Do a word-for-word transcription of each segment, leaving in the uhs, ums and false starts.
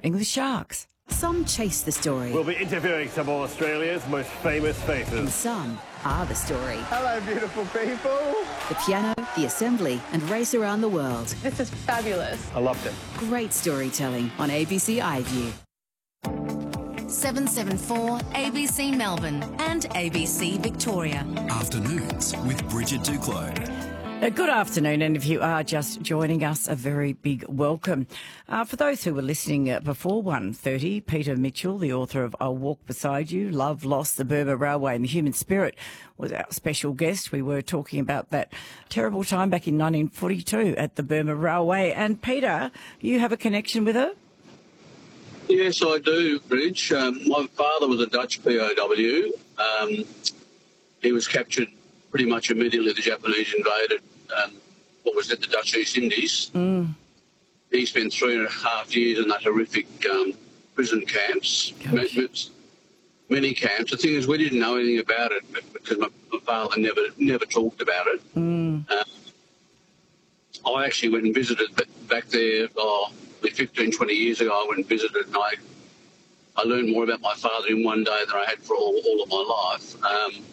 English Sharks. Some chase the story. We'll be interviewing some of Australia's most famous And faces. some are the story. Hello, beautiful people. The piano, the assembly, and race around the world. This is fabulous. I loved it. Great storytelling on A B C iView. seven seven four A B C Melbourne and A B C Victoria. Afternoons with Bridget Duclos. Uh, Good afternoon, and if you are just joining us, a very big welcome. Uh, for those who were listening uh, before one thirty, Peter Mitchell, the author of I'll Walk Beside You, Love, Loss, the Burma Railway and the Human Spirit, was our special guest. We were talking about that terrible time back in nineteen forty-two at the Burma Railway. And Peter, you have a connection with her? Yes, I do, Bridge. Um, my father was a Dutch P O W. Um, he was captured pretty much immediately. The Japanese invaded um, what was at the Dutch East Indies. Mm. He spent three and a half years in that horrific um, prison camps, ma- many camps. The thing is, we didn't know anything about it because my, my father never never talked about it. Mm. Uh, I actually went and visited b- back there oh, fifteen, twenty years ago. I went and visited, and I, I learned more about my father in one day than I had for all, all of my life. Um,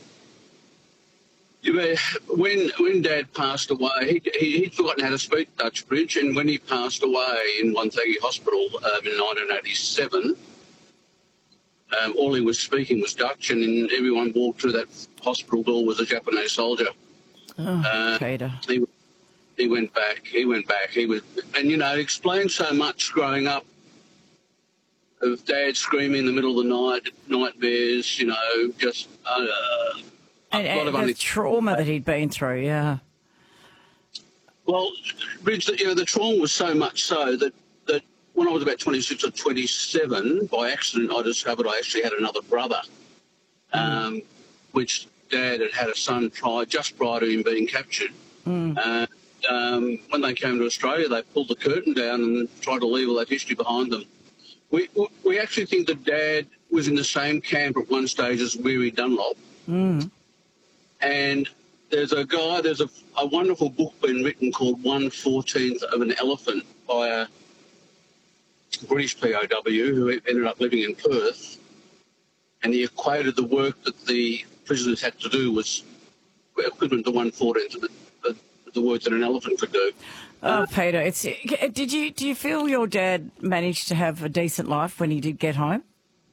you know, when when Dad passed away, he, he, he'd forgotten how to speak Dutch, Bridge, and when he passed away in Wonthaggi Hospital um, in nineteen eighty-seven, um, all he was speaking was Dutch, and then everyone walked through that hospital door was a Japanese soldier. Oh, Uh, Peter. He, he went back. He went back. He was, and you know, it explained so much growing up of Dad screaming in the middle of the night, nightmares. You know, just uh, And, a lot of and the only. trauma that he'd been through, yeah. Well, Bridge, you know, the trauma was so much so that that when I was about twenty-six or twenty-seven, by accident, I discovered I actually had another brother, um, which Dad had had a son prior, just prior to him being captured. Mm. Uh, um, when they came to Australia, they pulled the curtain down and tried to leave all that history behind them. We we actually think that Dad was in the same camp at one stage as Weary Dunlop. Mm. And there's a guy, there's a, a wonderful book been written called One Fourteenth of an Elephant by a British P O W who ended up living in Perth. And he equated the work that the prisoners had to do was equivalent to one fourteenth of the, the, the work that an elephant could do. Oh, Peter, it's did you do you feel your dad managed to have a decent life when he did get home?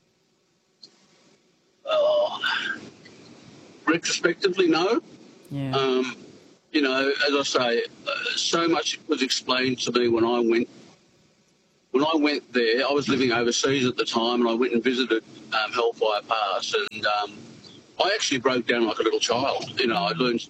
Oh, retrospectively, no. Yeah. Um, you know, as I say, uh, so much was explained to me when I went. When I went there, I was living overseas at the time, and I went and visited um, Hellfire Pass, and um, I actually broke down like a little child. You know, I learned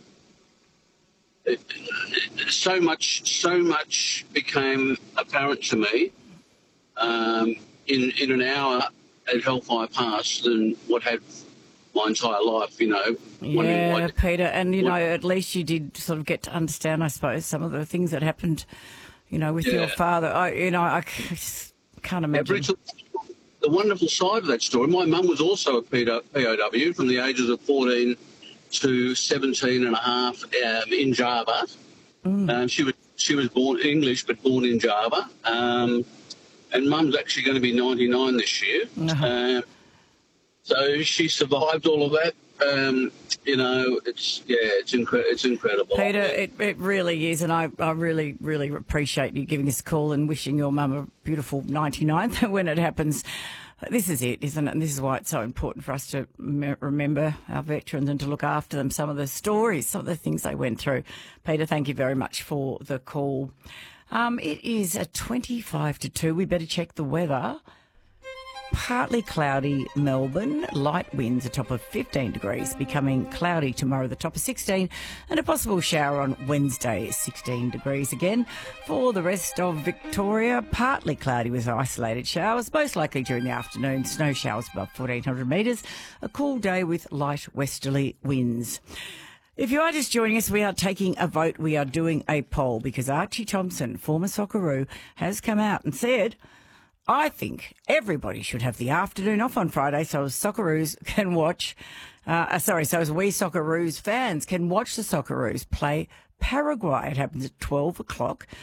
it, it, so much. So much became apparent to me um, in in an hour at Hellfire Pass than what had my entire life. You know. Yeah, what, Peter, and you what, know, at least you did sort of get to understand, I suppose, some of the things that happened, you know, with Yeah. your father. I, you know, I c- just can't Yeah, imagine. Bridget, the wonderful side of that story, my mum was also a P O W from the ages of fourteen to seventeen and a half um, in Java. Mm. Um, she was she was born English but born in Java. Um, and Mum's actually going to be ninety-nine this year. Uh-huh. Um, so she survived all of that. Um, you know, it's, yeah, it's, incre- it's incredible. Peter, it, it really is, and I, I really, really appreciate you giving us a call and wishing your mum a beautiful ninety-ninth when it happens. This is it, isn't it? And this is why it's so important for us to me- remember our veterans and to look after them, some of the stories, some of the things they went through. Peter, thank you very much for the call. Um, it is a twenty-five to two. We better check the weather. Partly cloudy Melbourne, light winds, a top of fifteen degrees, becoming cloudy tomorrow, the top of sixteen, and a possible shower on Wednesday, sixteen degrees again. For the rest of Victoria, partly cloudy with isolated showers, most likely during the afternoon, snow showers above fourteen hundred metres, a cool day with light westerly winds. If you are just joining us, we are taking a vote. We are doing a poll because Archie Thompson, former Socceroo, has come out and said, I think everybody should have the afternoon off on Friday so as Socceroos can watch, uh, sorry, so as we Socceroos fans can watch the Socceroos play Paraguay. It happens at twelve o'clock.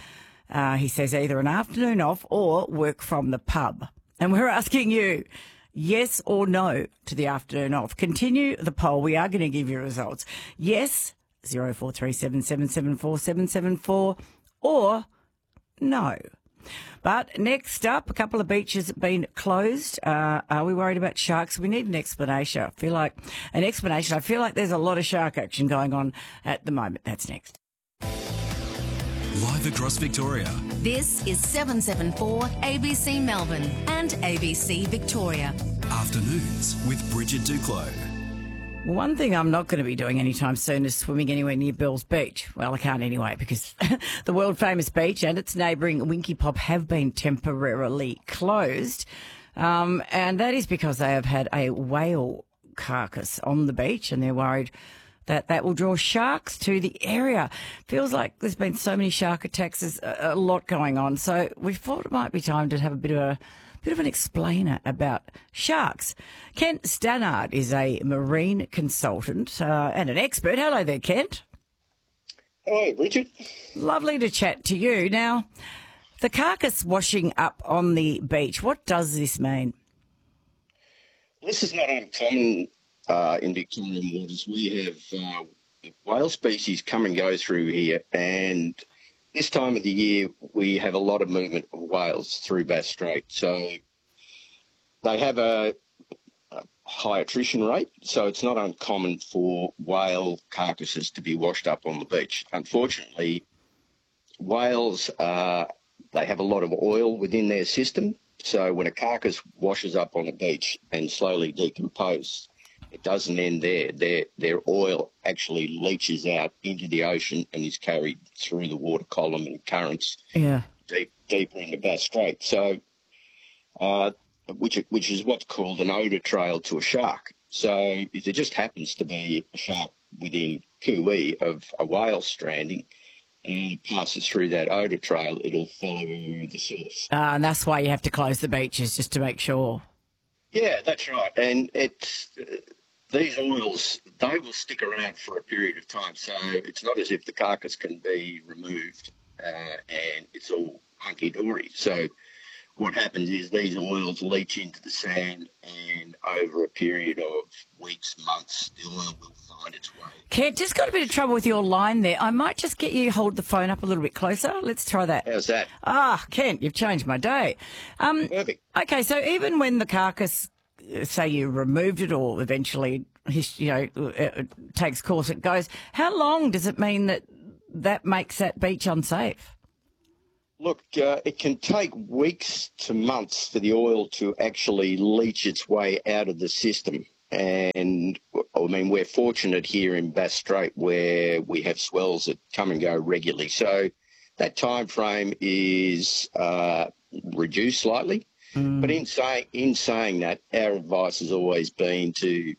Uh, he says either an afternoon off or work from the pub. And we're asking you, yes or no to the afternoon off. Continue the poll. We are going to give you results. Yes, zero four three seven seven seven four seven seven four, or no. But next up, a couple of beaches have been closed. Uh, are we worried about sharks? We need an explanation. I feel like an explanation. I feel like there's a lot of shark action going on at the moment. That's next. Live across Victoria. This is seven seven four A B C Melbourne and A B C Victoria. Afternoons with Bridget Duclos. One thing I'm not going to be doing anytime soon is swimming anywhere near Bells Beach. Well, I can't anyway because the world-famous beach and its neighbouring Winky Pop have been temporarily closed. Um, and that is because they have had a whale carcass on the beach and they're worried that that will draw sharks to the area. Feels like there's been so many shark attacks, there's a, a lot going on. So we thought it might be time to have a bit of a bit of an explainer about sharks. Kent Stannard is a marine consultant uh, and an expert. Hello there, Kent. Hi, Bridget. Lovely to chat to you. Now, the carcass washing up on the beach, what does this mean? This is not uncommon uh, in Victorian waters. We have uh, whale species come and go through here, and this time of the year we have a lot of movement of whales through Bass Strait. So they have a, a high attrition rate, so it's not uncommon for whale carcasses to be washed up on the beach. Unfortunately, whales, uh, they have a lot of oil within their system, so when a carcass washes up on the beach and slowly decomposes, it doesn't end there. Their their oil actually leaches out into the ocean and is carried through the water column and currents Yeah. deep deeper into Bass Strait. So, uh, which which is what's called an odour trail to a shark. So if there just happens to be a shark within cooee of a whale stranding and it passes through that odour trail, it'll follow the source. Uh, and that's why you have to close the beaches, just to make sure. Yeah, that's right. And it's uh, these oils, they will stick around for a period of time. So it's not as if the carcass can be removed uh, and it's all hunky-dory. So what happens is these oils leach into the sand, and over a period of weeks, months, the oil will find its way. Kent, just got a bit of trouble with your line there. I might just get you to hold the phone up a little bit closer. Let's try that. How's that? Ah, Kent, you've changed my day. Um, Perfect. Okay, so even when the carcass, uh, say you removed it or eventually, his- you know, uh, it takes course, it goes, how long does it mean that that makes that beach unsafe? Look, uh, it can take weeks to months for the oil to actually leach its way out of the system. And, I mean, we're fortunate here in Bass Strait where we have swells that come and go regularly. So that time frame is uh, reduced slightly. Mm. But in, say, in saying that, our advice has always been to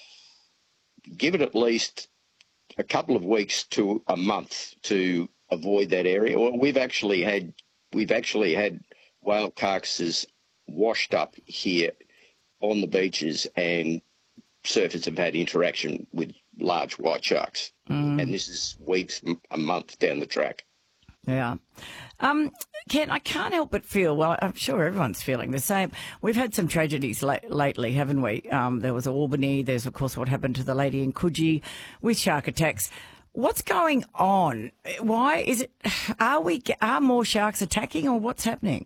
give it at least a couple of weeks to a month to avoid that area. Well, we've actually had we've actually had whale carcasses washed up here on the beaches, and surfers have had interaction with large white sharks. Mm. And this is weeks, a month down the track. Yeah. Um, Ken, I can't help but feel, well, I'm sure everyone's feeling the same. We've had some tragedies la- lately, haven't we? Um, there was Albany. There's, of course, what happened to the lady in Coogee with shark attacks. What's going on? Why is it? Are we? Are more sharks attacking, or what's happening?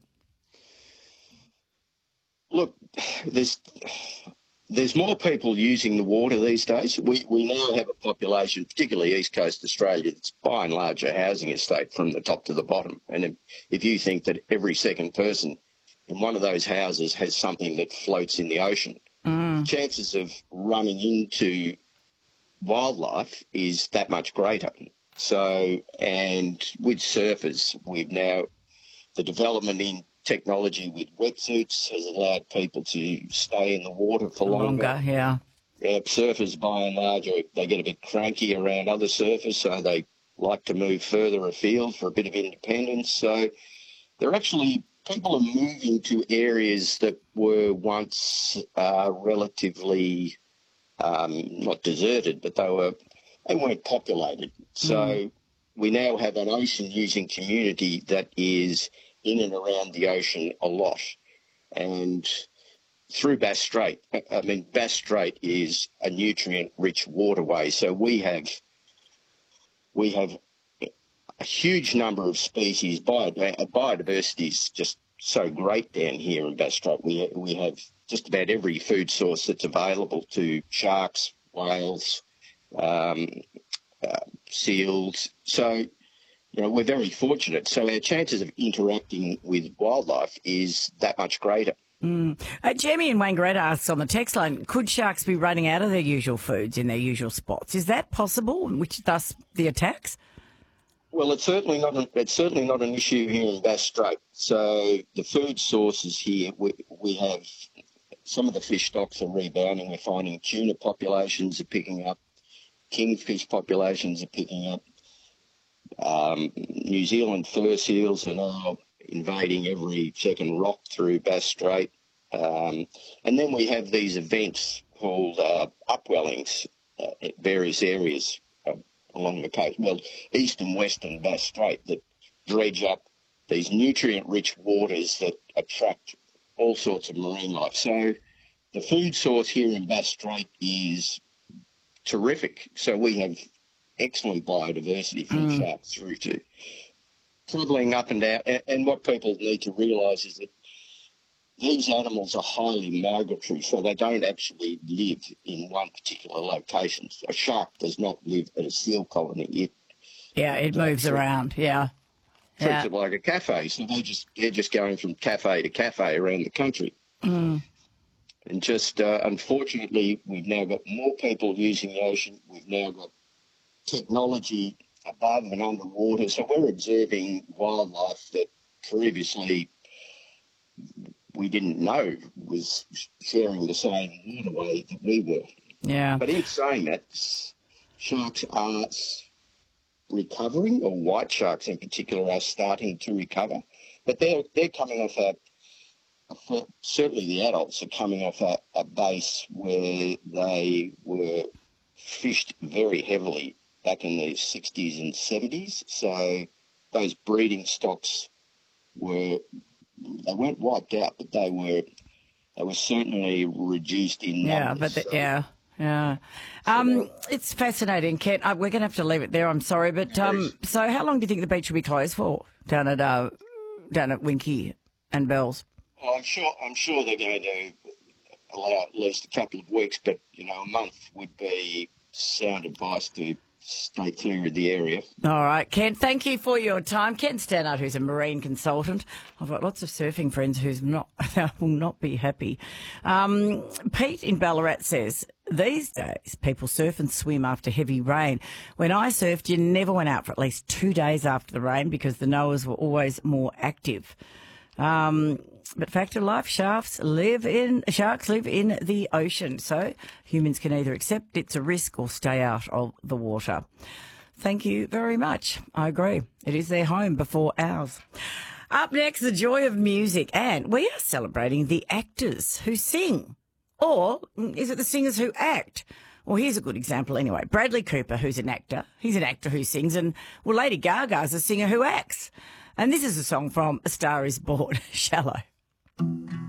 Look, there's there's more people using the water these days. We we now have a population, particularly East Coast Australia, that's by and large a housing estate from the top to the bottom. And if, if you think that every second person in one of those houses has something that floats in the ocean, mm. chances of running into wildlife is that much greater. So, and with surfers, we've now, the development in technology with wetsuits has allowed people to stay in the water for longer. Longer, yeah. Yeah, surfers by and large, they get a bit cranky around other surfers, so they like to move further afield for a bit of independence. So they're actually, people are moving to areas that were once uh, relatively Um, not deserted, but they were they weren't populated. So mm. we now have an ocean-using community that is in and around the ocean a lot. And through Bass Strait, I mean, Bass Strait is a nutrient-rich waterway, so we have we have a huge number of species. Biodiversity is just so great down here in Bass Strait. We we have just about every food source that's available to sharks, whales, um, uh, seals. So, you know, we're very fortunate. So our chances of interacting with wildlife is that much greater. Mm. Uh, Jamie in Wangaratta asks on the text line, could sharks be running out of their usual foods in their usual spots? Is that possible, which thus the attacks? Well, it's certainly not an, it's certainly not an issue here in Bass Strait. So the food sources here, we, we have some of the fish stocks are rebounding. We're finding tuna populations are picking up, kingfish populations are picking up. Um, New Zealand fur seals are now invading every second rock through Bass Strait. Um, and then we have these events called uh, upwellings uh, at various areas uh, along the coast, well, east and western Bass Strait, that dredge up these nutrient-rich waters that attract all sorts of marine life. So the food source here in Bass Strait is terrific. So we have excellent biodiversity from mm. sharks through to travelling up and down. And, and what people need to realise is that these animals are highly migratory, so they don't actually live in one particular location. A shark does not live at a seal colony. It yeah, it moves around. Yeah, treats yeah. it like a cafe. So they just they're just going from cafe to cafe around the country. Mm. And just uh, unfortunately, we've now got more people using the ocean. We've now got technology above and underwater, so we're observing wildlife that previously we didn't know was sharing the same waterway that we were. Yeah. But in saying that, sharks are recovering, or white sharks in particular are starting to recover, but they're they're coming off a, a certainly the adults are coming off a, a base where they were fished very heavily back in the sixties and seventies. So those breeding stocks were, they weren't wiped out, but they were they were certainly reduced in numbers. Yeah, but the, so, yeah, yeah. Um, it's fascinating, Kent. Uh, we're going to have to leave it there. I'm sorry, but um, so how long do you think the beach will be closed for down at uh, down at Winky and Bells? Well, I'm sure I'm sure they're going to allow at least a couple of weeks, but you know, a month would be sound advice to stay clear of the area. All right, Ken, thank you for your time. Ken Stannard, who's a marine consultant. I've got lots of surfing friends who's not will not be happy. Um, Pete in Ballarat says, these days people surf and swim after heavy rain. When I surfed, you never went out for at least two days after the rain because the Noahs were always more active. Um, but fact of life, sharks live in sharks live in the ocean, so humans can either accept it's a risk or stay out of the water. Thank you very much. I agree. It is their home before ours. Up next, the joy of music, and we are celebrating the actors who sing, or is it the singers who act? Well, here's a good example anyway. Bradley Cooper, who's an actor, he's an actor who sings, and well, Lady Gaga's a singer who acts. And this is a song from A Star Is Born, Shallow.